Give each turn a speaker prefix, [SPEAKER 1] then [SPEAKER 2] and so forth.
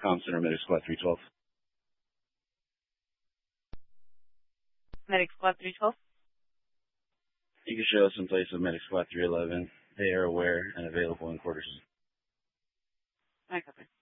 [SPEAKER 1] Com Center Medic Squad 312.
[SPEAKER 2] Medic Squad 312.
[SPEAKER 1] You can show us in place of Medic Squad 311. They are aware and available in quarters.
[SPEAKER 2] I copy.